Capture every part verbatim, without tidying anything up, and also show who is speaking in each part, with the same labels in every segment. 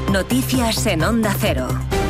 Speaker 1: Noticias en Onda Cero.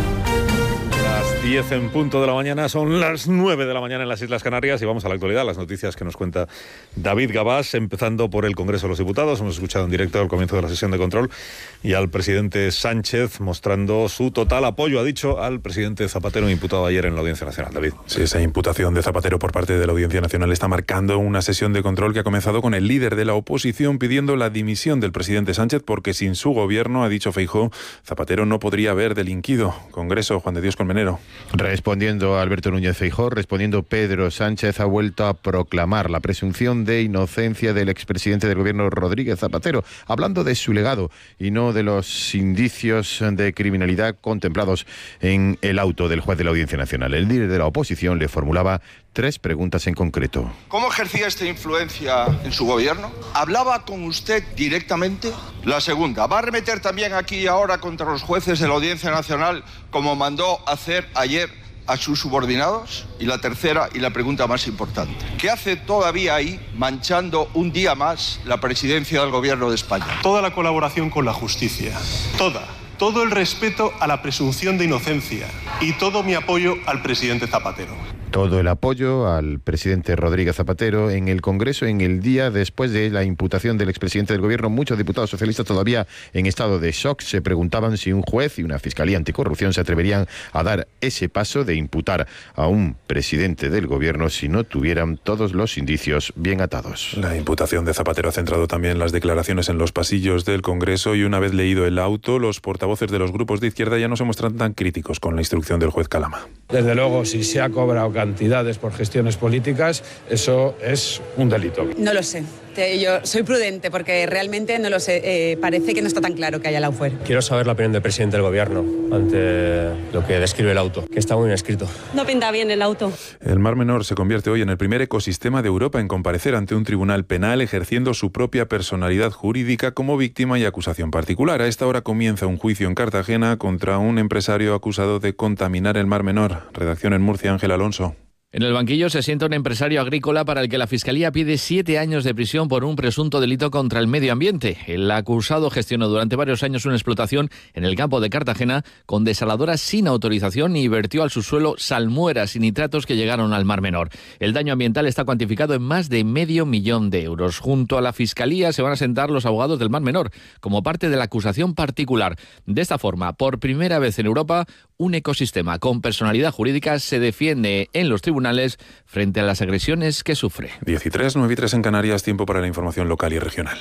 Speaker 2: Las diez en punto de la mañana, son las nueve de la mañana en las Islas Canarias y vamos a la actualidad, las noticias que nos cuenta David Gabás, empezando por el Congreso de los Diputados. Hemos escuchado en directo al comienzo de la sesión de control y al presidente Sánchez mostrando su total apoyo, ha dicho, al presidente Zapatero, imputado ayer en la Audiencia Nacional. David.
Speaker 3: Sí, esa imputación de Zapatero por parte de la Audiencia Nacional está marcando una sesión de control que ha comenzado con el líder de la oposición pidiendo la dimisión del presidente Sánchez porque sin su gobierno, ha dicho Feijóo, Zapatero no podría haber delinquido. Congreso, Juan de Dios Colmenero.
Speaker 4: Respondiendo a Alberto Núñez Feijóo, respondiendo Pedro Sánchez ha vuelto a proclamar la presunción de inocencia del expresidente del gobierno Rodríguez Zapatero, hablando de su legado y no de los indicios de criminalidad contemplados en el auto del juez de la Audiencia Nacional. El líder de la oposición le formulaba tres preguntas en concreto.
Speaker 5: ¿Cómo ejercía esta influencia en su gobierno? ¿Hablaba con usted directamente? La segunda, ¿va a arremeter también aquí y ahora contra los jueces de la Audiencia Nacional como mandó hacer ayer a sus subordinados? Y la tercera y la pregunta más importante, ¿qué hace todavía ahí manchando un día más la presidencia del gobierno de España?
Speaker 6: Toda la colaboración con la justicia, toda, todo el respeto a la presunción de inocencia y todo mi apoyo al presidente Zapatero.
Speaker 4: Todo el apoyo al presidente Rodríguez Zapatero en el Congreso en el día después de la imputación del expresidente del gobierno. Muchos diputados socialistas todavía en estado de shock se preguntaban si un juez y una fiscalía anticorrupción se atreverían a dar ese paso de imputar a un presidente del gobierno si no tuvieran todos los indicios bien atados.
Speaker 3: La imputación de Zapatero ha centrado también las declaraciones en los pasillos del Congreso y una vez leído el auto, los portavoces de los grupos de izquierda ya no se muestran tan críticos con la instrucción del juez Calama.
Speaker 7: Desde luego, si se ha cobrado cantidades por gestiones políticas, eso es un delito.
Speaker 8: No lo sé. Yo soy prudente porque realmente no lo sé. Eh, parece que no está tan claro que haya lawfare.
Speaker 9: Quiero saber la opinión del presidente del gobierno ante lo que describe el auto, que está muy bien escrito.
Speaker 10: No pinta bien el auto.
Speaker 3: El Mar Menor se convierte hoy en el primer ecosistema de Europa en comparecer ante un tribunal penal ejerciendo su propia personalidad jurídica como víctima y acusación particular. A esta hora comienza un juicio en Cartagena contra un empresario acusado de contaminar el Mar Menor. Redacción en Murcia, Ángel Alonso.
Speaker 11: En el banquillo se sienta un empresario agrícola para el que la Fiscalía pide siete años de prisión por un presunto delito contra el medio ambiente. El acusado gestionó durante varios años una explotación en el campo de Cartagena con desaladoras sin autorización y vertió al subsuelo salmueras y nitratos que llegaron al Mar Menor. El daño ambiental está cuantificado en más de medio millón de euros. Junto a la Fiscalía se van a sentar los abogados del Mar Menor como parte de la acusación particular. De esta forma, por primera vez en Europa, un ecosistema con personalidad jurídica se defiende en los tribunales frente a las agresiones que sufre.
Speaker 3: diez y tres, nueve y tres en Canarias, tiempo para la información local y regional.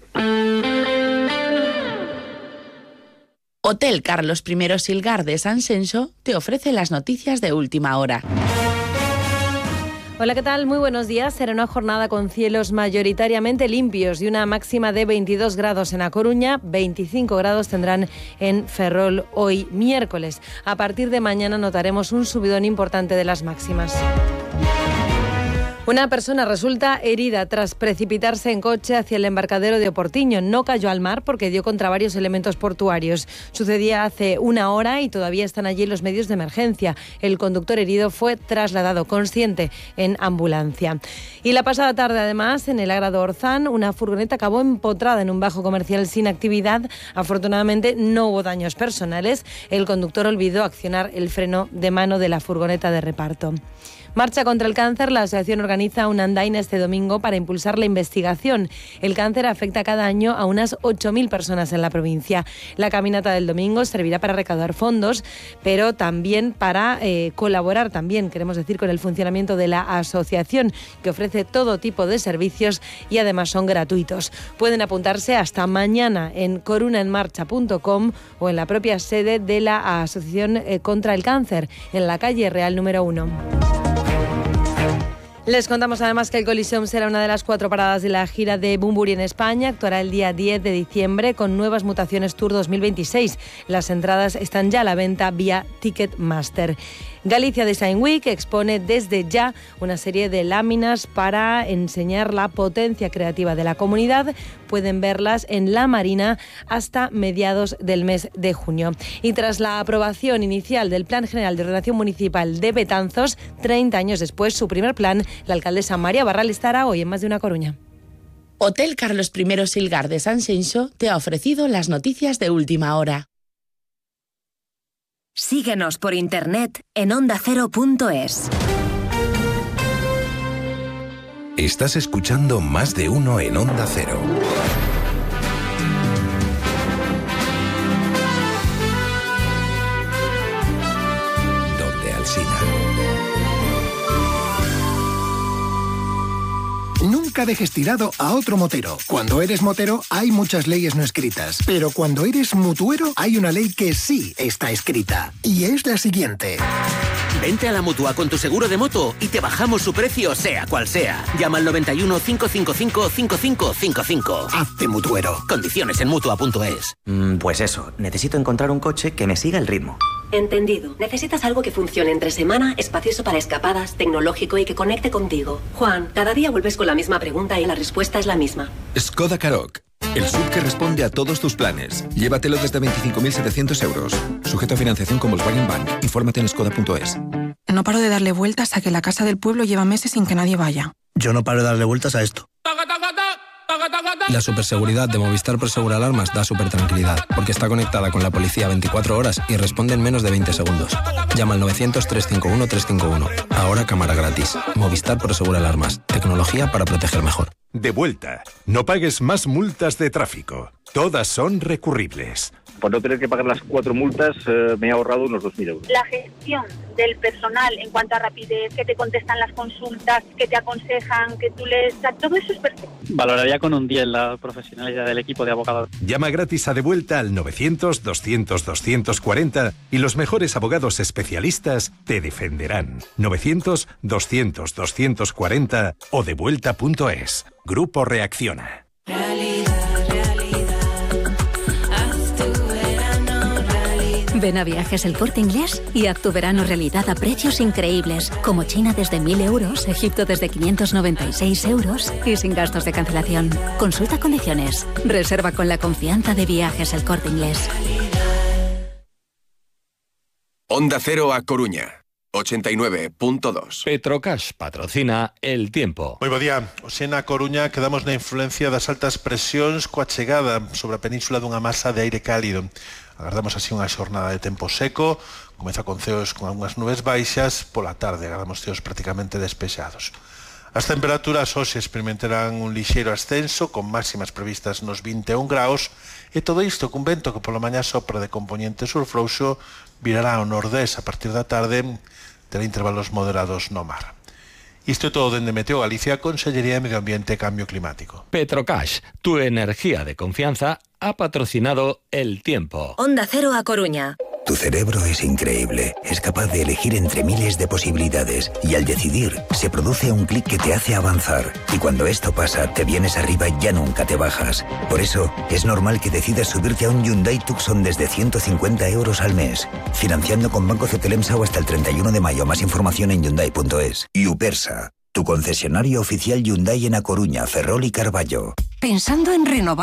Speaker 12: Hotel Carlos I Silgar de San Senso te ofrece las noticias de última hora.
Speaker 10: Hola, ¿qué tal? Muy buenos días. Será una jornada con cielos mayoritariamente limpios y una máxima de veintidós grados en A Coruña, veinticinco grados tendrán en Ferrol hoy miércoles. A partir de mañana notaremos un subidón importante de las máximas. Una persona resulta herida tras precipitarse en coche hacia el embarcadero de Oportiño. No cayó al mar porque dio contra varios elementos portuarios. Sucedía hace una hora y todavía están allí los medios de emergencia. El conductor herido fue trasladado consciente en ambulancia. Y la pasada tarde, además, en el Agrado Orzán, una furgoneta acabó empotrada en un bajo comercial sin actividad. Afortunadamente no hubo daños personales. El conductor olvidó accionar el freno de mano de la furgoneta de reparto. Marcha contra el cáncer. La asociación organiza una andaina este domingo para impulsar la investigación. El cáncer afecta cada año a unas ocho mil personas en la provincia. La caminata del domingo servirá para recaudar fondos, pero también para eh, colaborar, también queremos decir, con el funcionamiento de la asociación, que ofrece todo tipo de servicios y además son gratuitos. Pueden apuntarse hasta mañana en corunaenmarcha punto com o en la propia sede de la Asociación eh, contra el Cáncer, en la calle Real número uno. Les contamos además que el Coliseum será una de las cuatro paradas de la gira de Bunbury en España. Actuará el día diez de diciembre con Nuevas Mutaciones Tour dos mil veintiséis. Las entradas están ya a la venta vía Ticketmaster. Galicia Design Week expone desde ya una serie de láminas para enseñar la potencia creativa de la comunidad. Pueden verlas en La Marina hasta mediados del mes de junio. Y tras la aprobación inicial del Plan General de Ordenación Municipal de Betanzos, treinta años después, su primer plan, la alcaldesa María Barral estará hoy en Más de una Coruña.
Speaker 12: Hotel Carlos I Silgar de San Senso te ha ofrecido las noticias de última hora.
Speaker 1: Síguenos por internet en onda cero punto es.
Speaker 13: Estás escuchando Más de Uno en Onda Cero. Donde Alsina.
Speaker 14: Nunca dejes tirado a otro motero. Cuando eres motero hay muchas leyes no escritas, pero cuando eres mutuero hay una ley que sí está escrita, y es la siguiente.
Speaker 15: Vente a la Mutua con tu seguro de moto y te bajamos su precio sea cual sea. Llama al noventa y uno, cinco cinco cinco, cinco cinco cinco cinco.
Speaker 14: Hazte mutuero.
Speaker 15: Condiciones en mutua punto es.
Speaker 16: Mm, pues eso, necesito encontrar un coche que me siga el ritmo.
Speaker 17: Entendido. Necesitas algo que funcione entre semana, espacioso para escapadas, tecnológico y que conecte contigo. Juan, cada día vuelves con la misma pregunta y la respuesta es la misma.
Speaker 18: Skoda Karoq. El S U V que responde a todos tus planes. Llévatelo desde veinticinco mil setecientos euros. Sujeto a financiación con Volkswagen Bank. Infórmate en skoda punto es.
Speaker 19: No paro de darle vueltas a que la casa del pueblo lleva meses sin que nadie vaya.
Speaker 20: Yo no paro de darle vueltas a esto.
Speaker 21: La superseguridad de Movistar Prosegur Alarmas da súper tranquilidad, porque está conectada con la policía veinticuatro horas y responde en menos de veinte segundos. Llama al novecientos, trescientos cincuenta y uno, trescientos cincuenta y uno. Ahora cámara gratis. Movistar Prosegur Alarmas. Tecnología para proteger mejor.
Speaker 22: De vuelta. No pagues más multas de tráfico. Todas son recurribles.
Speaker 23: Por no tener que pagar las cuatro multas, eh, me he ahorrado unos dos mil euros.
Speaker 24: La gestión del personal en cuanto a rapidez, que te contestan las consultas, que te aconsejan, que tú les... Todo eso es perfecto.
Speaker 25: Valoraría con un diez la profesionalidad del equipo de abogados.
Speaker 22: Llama gratis a De Vuelta al novecientos, doscientos, doscientos cuarenta y los mejores abogados especialistas te defenderán. novecientos, doscientos, doscientos cuarenta o devuelta punto es. Grupo Reacciona.
Speaker 26: Ven a Viajes El Corte Inglés y haz tu verano realidad a precios increíbles, como China desde mil euros, Egipto desde quinientos noventa y seis euros y sin gastos de cancelación. Consulta condiciones. Reserva con la confianza de Viajes El Corte Inglés.
Speaker 13: Onda Cero a Coruña, ochenta y nueve punto dos.
Speaker 27: Petrocash patrocina El Tiempo.
Speaker 28: Moi bo día. Hoxe na Coruña quedamos na influencia das altas presións coa chegada sobre a península dunha masa de aire cálido. Agardamos así unha xornada de tempo seco, comeza con ceos con algunhas nubes baixas, pola tarde agardamos ceos prácticamente despexados. As temperaturas hoxe experimentarán un lixeiro ascenso, con máximas previstas nos vinte e un graus, e todo isto cun vento que pola mañá sopra de componente sur frouxo, virará ao nordés a partir da tarde, terá intervalos moderados no mar. Isto é todo dende Meteo Galicia, Consellería de Medio Ambiente e Cambio Climático.
Speaker 27: Petrocash, tu energía de confianza, ha patrocinado El Tiempo.
Speaker 1: Onda Cero a Coruña.
Speaker 29: Tu cerebro es increíble, es capaz de elegir entre miles de posibilidades y al decidir se produce un clic que te hace avanzar y cuando esto pasa te vienes arriba y ya nunca te bajas. Por eso es normal que decidas subirte a un Hyundai Tucson desde ciento cincuenta euros al mes, financiando con Banco Cetelemsa o hasta el treinta y uno de mayo. Más información en hyundai punto es. Upersa, tu concesionario oficial Hyundai en A Coruña, Ferrol y Carballo.
Speaker 30: Pensando en renovar